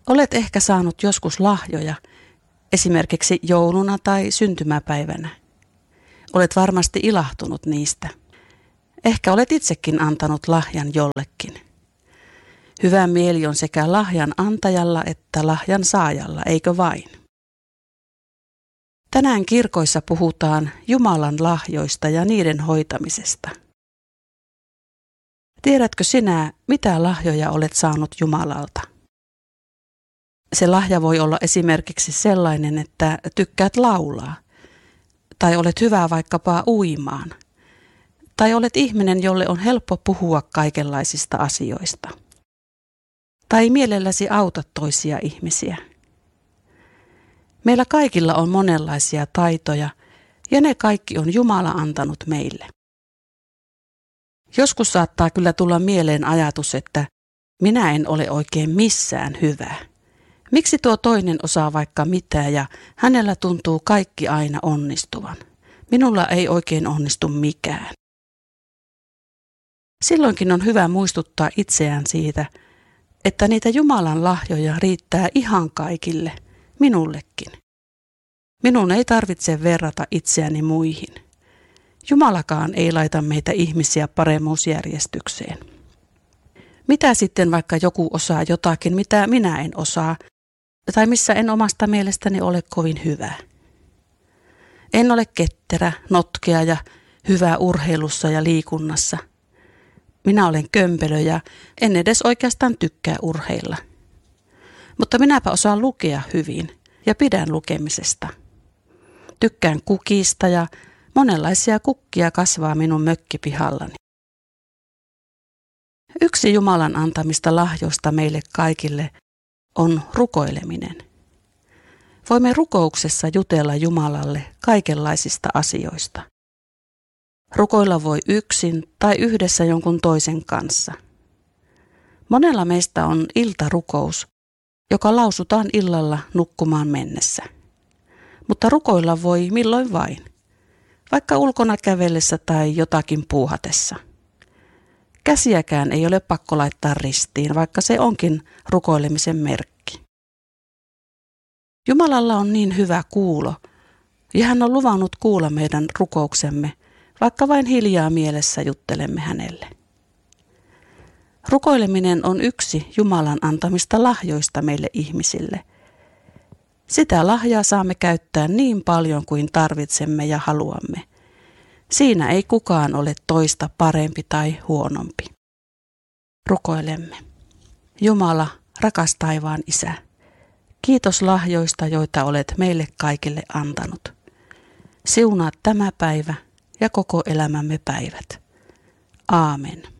Olet ehkä saanut joskus lahjoja, esimerkiksi jouluna tai syntymäpäivänä. Olet varmasti ilahtunut niistä. Ehkä olet itsekin antanut lahjan jollekin. Hyvä mieli on sekä lahjan antajalla että lahjan saajalla, eikö vain? Tänään kirkoissa puhutaan Jumalan lahjoista ja niiden hoitamisesta. Tiedätkö sinä, mitä lahjoja olet saanut Jumalalta? Se lahja voi olla esimerkiksi sellainen, että tykkäät laulaa, tai olet hyvä vaikkapa uimaan, tai olet ihminen, jolle on helppo puhua kaikenlaisista asioista, tai mielelläsi autat toisia ihmisiä. Meillä kaikilla on monenlaisia taitoja, ja ne kaikki on Jumala antanut meille. Joskus saattaa kyllä tulla mieleen ajatus, että minä en ole oikein missään hyvä. Miksi tuo toinen osaa vaikka mitä ja hänellä tuntuu kaikki aina onnistuvan? Minulla ei oikein onnistu mikään. Silloinkin on hyvä muistuttaa itseään siitä, että niitä Jumalan lahjoja riittää ihan kaikille, minullekin. Minun ei tarvitse verrata itseäni muihin. Jumalakaan ei laita meitä ihmisiä paremmuusjärjestykseen. Mitä sitten vaikka joku osaa jotakin, mitä minä en osaa, tai missä en omasta mielestäni ole kovin hyvä? En ole ketterä, notkea ja hyvä urheilussa ja liikunnassa. Minä olen kömpelö ja en edes oikeastaan tykkää urheilla. Mutta minäpä osaan lukea hyvin ja pidän lukemisesta. Tykkään kukista ja monenlaisia kukkia kasvaa minun mökkipihallani. Yksi Jumalan antamista lahjoista meille kaikille on rukoileminen. Voimme rukouksessa jutella Jumalalle kaikenlaisista asioista. Rukoilla voi yksin tai yhdessä jonkun toisen kanssa. Monella meistä on iltarukous, joka lausutaan illalla nukkumaan mennessä. Mutta rukoilla voi milloin vain, vaikka ulkona kävellessä tai jotakin puuhatessa. Käsiäkään ei ole pakko laittaa ristiin, vaikka se onkin rukoilemisen merkki. Jumalalla on niin hyvä kuulo, ja hän on luvannut kuulla meidän rukouksemme, vaikka vain hiljaa mielessä juttelemme hänelle. Rukoileminen on yksi Jumalan antamista lahjoista meille ihmisille. Sitä lahjaa saamme käyttää niin paljon kuin tarvitsemme ja haluamme. Siinä ei kukaan ole toista parempi tai huonompi. Rukoilemme. Jumala, rakas taivaan Isä, kiitos lahjoista, joita olet meille kaikille antanut. Siunaa tämä päivä ja koko elämämme päivät. Aamen.